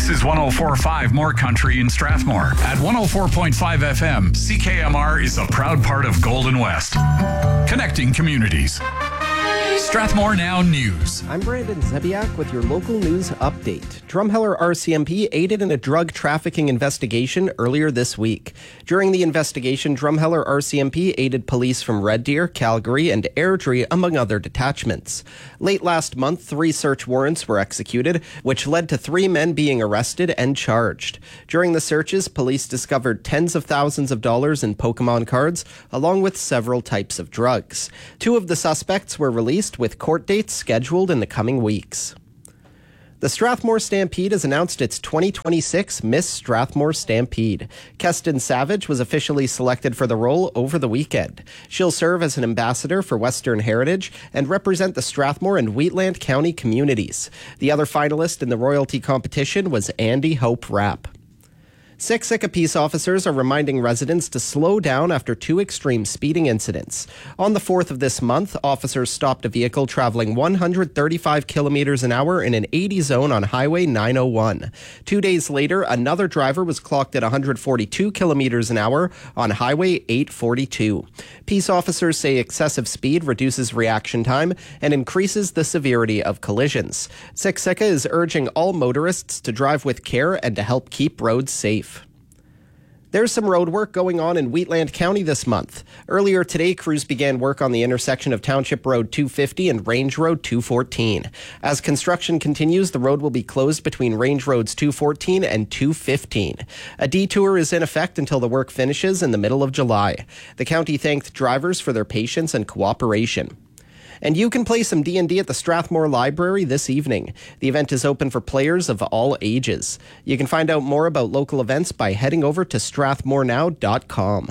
This is 104.5 More Country in Strathmore. At 104.5 FM, CKMR is a proud part of Golden West. Connecting communities. Strathmore Now News. I'm Brandon Zebiak with your local news update. Drumheller RCMP aided in a drug trafficking investigation earlier this week. During the investigation, Drumheller RCMP aided police from Red Deer, Calgary, and Airdrie, among other detachments. Late last month, 3 search warrants were executed, which led to 3 men being arrested and charged. During the searches, police discovered tens of thousands of dollars in Pokemon cards, along with several types of drugs. 2 of the suspects were released, with court dates scheduled in the coming weeks. The Strathmore Stampede has announced its 2026 Miss Strathmore Stampede. Keston Savage was officially selected for the role over the weekend. She'll serve as an ambassador for Western Heritage and represent the Strathmore and Wheatland County communities. The other finalist in the royalty competition was Andy Hope Rapp. Siksika peace officers are reminding residents to slow down after 2 extreme speeding incidents. On the 4th of this month, officers stopped a vehicle traveling 135 kilometers an hour in an 80 zone on Highway 901. 2 days later, another driver was clocked at 142 kilometers an hour on Highway 842. Peace officers say excessive speed reduces reaction time and increases the severity of collisions. Siksika is urging all motorists to drive with care and to help keep roads safe. There's some road work going on in Wheatland County this month. Earlier today, crews began work on the intersection of Township Road 250 and Range Road 214. As construction continues, the road will be closed between Range Roads 214 and 215. A detour is in effect until the work finishes in the middle of July. The county thanked drivers for their patience and cooperation. And you can play some D&D at the Strathmore Library this evening. The event is open for players of all ages. You can find out more about local events by heading over to strathmorenow.com.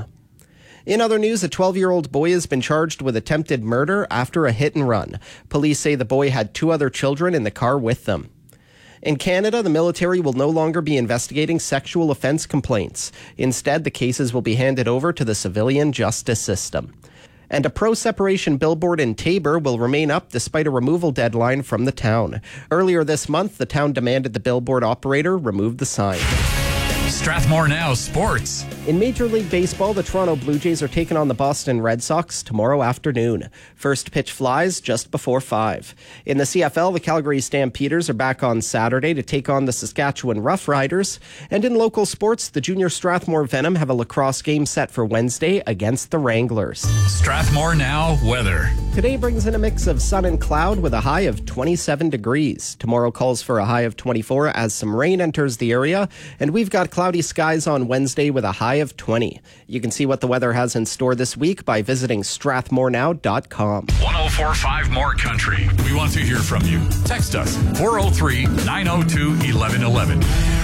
In other news, a 12-year-old boy has been charged with attempted murder after a hit and run. Police say the boy had 2 other children in the car with them. In Canada, the military will no longer be investigating sexual offense complaints. Instead, the cases will be handed over to the civilian justice system. And a pro-separation billboard in Taber will remain up despite a removal deadline from the town. Earlier this month, the town demanded the billboard operator remove the sign. Strathmore Now Sports. In Major League Baseball, the Toronto Blue Jays are taking on the Boston Red Sox tomorrow afternoon. First pitch flies just before 5. In the CFL, the Calgary Stampeders are back on Saturday to take on the Saskatchewan Roughriders. And in local sports, the Junior Strathmore Venom have a lacrosse game set for Wednesday against the Wranglers. Strathmore Now weather. Today brings in a mix of sun and cloud with a high of 27 degrees. Tomorrow calls for a high of 24 as some rain enters the area. And we've got cloudy skies on Wednesday with a high of 20. You can see what the weather has in store this week by visiting strathmorenow.com. 104.5 More Country. We want to hear from you. Text us 403-902-1111.